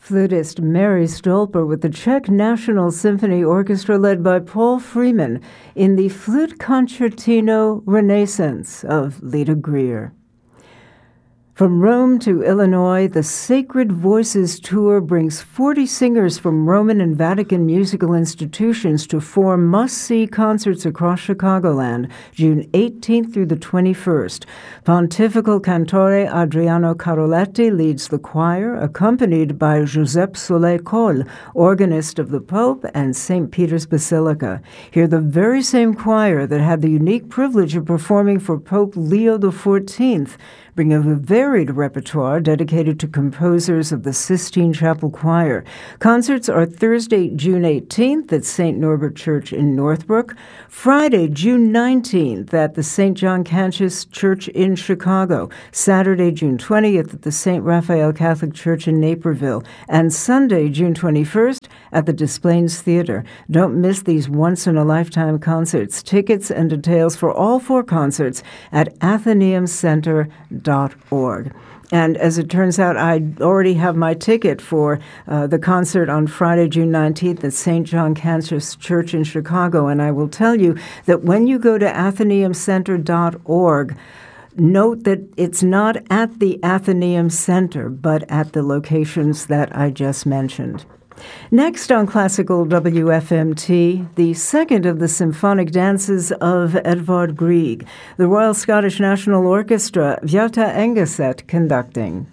Flutist Mary Stolper with the Czech National Symphony Orchestra led by Paul Freeman in the Flute Concertino Renaissance of Lita Greer. From Rome to Illinois, the Sacred Voices Tour brings 40 singers from Roman and Vatican musical institutions to 4 must-see concerts across Chicagoland, June 18th through the 21st. Pontifical Cantore Adriano Caroletti leads the choir, accompanied by Giuseppe Soler-Cole, organist of the Pope and St. Peter's Basilica. Hear the very same choir that had the unique privilege of performing for Pope Leo XIV, bring a varied repertoire dedicated to composers of the Sistine Chapel Choir. Concerts are Thursday, June 18th at St. Norbert Church in Northbrook, Friday, June 19th at the St. John Cantius Church in Chicago, Saturday, June 20th at the St. Raphael Catholic Church in Naperville, and Sunday, June 21st at the Des Plaines Theater. Don't miss these once-in-a-lifetime concerts. Tickets and details for all 4 concerts at athenaeumcenter.org. And as it turns out, I already have my ticket for the concert on Friday, June 19th at St. John Cantius Church in Chicago. And I will tell you that when you go to athenaeumcenter.org, note that it's not at the Athenaeum Center, but at the locations that I just mentioned. Next on Classical WFMT, the second of the symphonic dances of Edvard Grieg, the Royal Scottish National Orchestra, Bjarte Engeset conducting.